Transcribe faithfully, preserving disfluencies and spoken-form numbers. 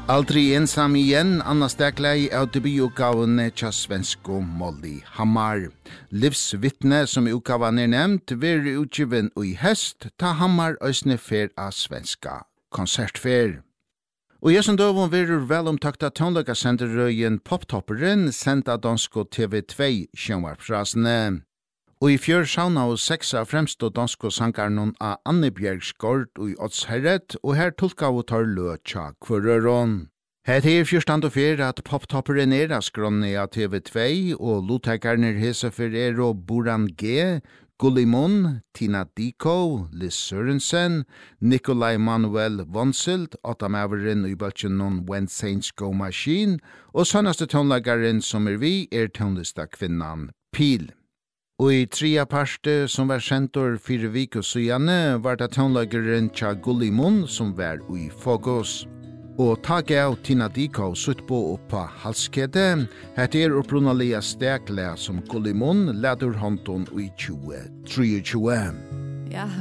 Aldrig ensam igen, Anna Stekleie av debututgavene tja svensko Molly Hammar. Livsvittne som utgavan er nevnt, ver utgiven i høst, ta Hammar øsne fer av svenska konsertfer. Og jeg som døvun verur velomtakta tonløkasenderøyen Poptopperen sendt av dansko T V två sjønvarpsrasene. Og i fjør sauna og seksa fremstå dansko sankarnon av Anne Bjergsgård og i Oddsherret, og her tolka og tar løtja kvarøron. Her er fyrstand og fyr at Poptopperen er av skronne av T V två, og lotekarner hesefer er og Boran G., Gullimon, Tina Diko, Liz Sørensen, Nikolai Manuel Vonselt, Ottamaveren i bølgenon When Saints Go Machine, og sannaste tonlagaren som er vi er tonlista kvinnan Pil. Og i trea parte som var sentor fire vik og syane var det tonlagaren tja Gullimon som var i fokus. Og tak av Tina Diko sutt på oppa halskede, het er opprunalia stekle som Gullimon leder håndton i tjue tjue. Ja,